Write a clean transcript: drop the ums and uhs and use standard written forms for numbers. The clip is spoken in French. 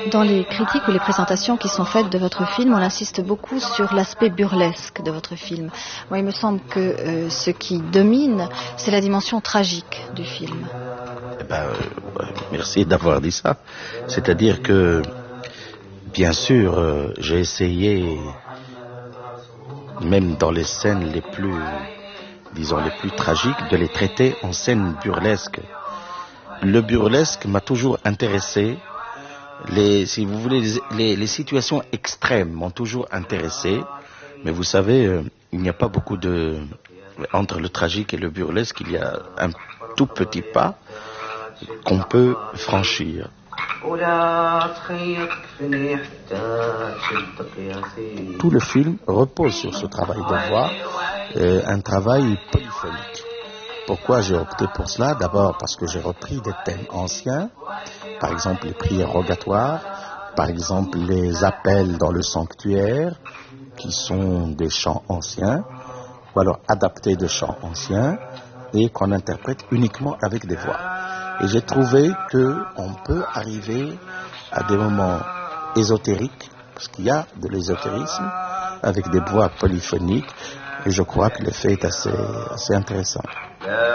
Dans les critiques ou les présentations qui sont faites de votre film, on insiste beaucoup sur l'aspect burlesque de votre film. Moi, il me semble que ce qui domine, c'est la dimension tragique du film. Merci d'avoir dit ça. C'est-à-dire que, bien sûr, j'ai essayé, même dans les scènes les plus, disons, les plus tragiques, de les traiter en scènes burlesques. Le burlesque m'a toujours intéressé. Si vous voulez, les situations extrêmes m'ont toujours intéressé. Mais vous savez, il n'y a pas beaucoup de... Entre le tragique et le burlesque, il y a un tout petit pas qu'on peut franchir. Tout le film repose sur ce travail de voix, un travail polyphonique. Pourquoi j'ai opté pour cela? D'abord parce que j'ai repris des thèmes anciens, par exemple les prières rogatoires, par exemple les appels dans le sanctuaire, qui sont des chants anciens, ou alors adaptés de chants anciens, et qu'on interprète uniquement avec des voix. Et j'ai trouvé qu'on peut arriver à des moments ésotériques, parce qu'il y a de l'ésotérisme, avec des voix polyphoniques, et je crois que l'effet est assez intéressant.